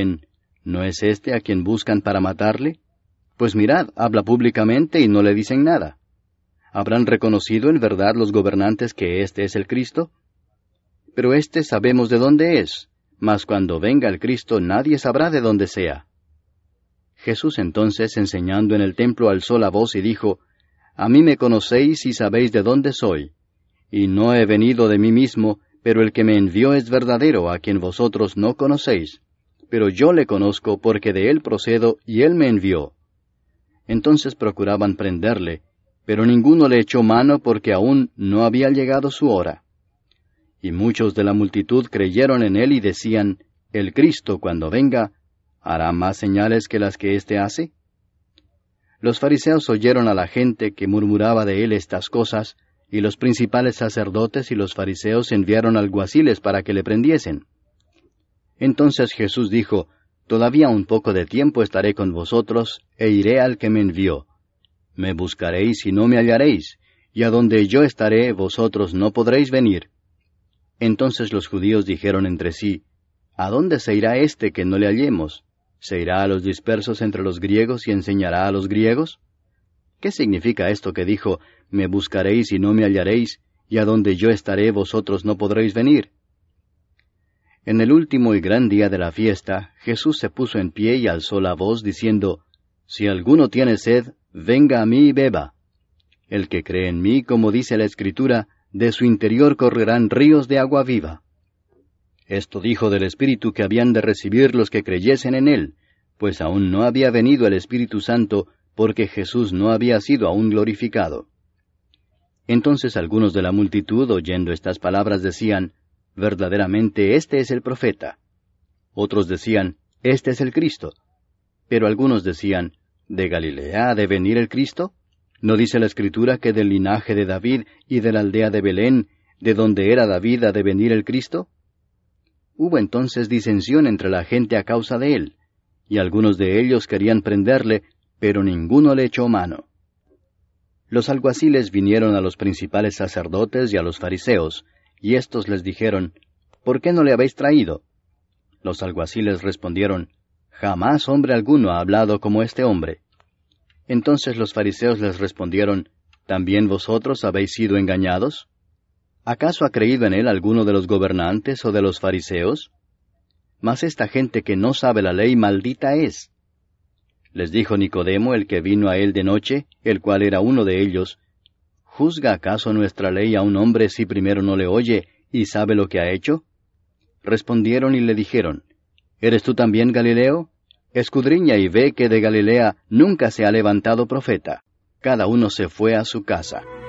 ¿no es este a quien buscan para matarle? Pues mirad, habla públicamente y no le dicen nada. ¿Habrán reconocido en verdad los gobernantes que este es el Cristo? Pero este sabemos de dónde es, mas cuando venga el Cristo nadie sabrá de dónde sea. Jesús entonces, enseñando en el templo, alzó la voz y dijo, A mí me conocéis y sabéis de dónde soy, y no he venido de mí mismo, pero el que me envió es verdadero, a quien vosotros no conocéis. Pero yo le conozco porque de él procedo y él me envió. Entonces procuraban prenderle, pero ninguno le echó mano porque aún no había llegado su hora. Y muchos de la multitud creyeron en él y decían, El Cristo, cuando venga, ¿hará más señales que las que éste hace? Los fariseos oyeron a la gente que murmuraba de él estas cosas, y los principales sacerdotes y los fariseos enviaron alguaciles para que le prendiesen. Entonces Jesús dijo, Todavía un poco de tiempo estaré con vosotros, e iré al que me envió. Me buscaréis y no me hallaréis, y a donde yo estaré vosotros no podréis venir. Entonces los judíos dijeron entre sí, ¿A dónde se irá éste que no le hallemos? ¿Se irá a los dispersos entre los griegos y enseñará a los griegos? ¿Qué significa esto que dijo, Me buscaréis y no me hallaréis, y a donde yo estaré vosotros no podréis venir? En el último y gran día de la fiesta, Jesús se puso en pie y alzó la voz, diciendo, Si alguno tiene sed, venga a mí y beba. El que cree en mí, como dice la Escritura, de su interior correrán ríos de agua viva. Esto dijo del Espíritu que habían de recibir los que creyesen en él, pues aún no había venido el Espíritu Santo, porque Jesús no había sido aún glorificado. Entonces algunos de la multitud, oyendo estas palabras, decían, Verdaderamente este es el profeta. Otros decían, Este es el Cristo. Pero algunos decían, ¿De Galilea ha de venir el Cristo? ¿No dice la Escritura que del linaje de David y de la aldea de Belén, de donde era David, ha de venir el Cristo? Hubo entonces disensión entre la gente a causa de él, y algunos de ellos querían prenderle, pero ninguno le echó mano. Los alguaciles vinieron a los principales sacerdotes y a los fariseos, y éstos les dijeron, ¿Por qué no le habéis traído? Los alguaciles respondieron, Jamás hombre alguno ha hablado como este hombre. Entonces los fariseos les respondieron, ¿También vosotros habéis sido engañados? ¿Acaso ha creído en él alguno de los gobernantes o de los fariseos? Mas esta gente que no sabe la ley maldita es. Les dijo Nicodemo, el que vino a él de noche, el cual era uno de ellos, ¿Juzga acaso nuestra ley a un hombre si primero no le oye y sabe lo que ha hecho? Respondieron y le dijeron, ¿Eres tú también Galileo? Escudriña y ve que de Galilea nunca se ha levantado profeta. Cada uno se fue a su casa.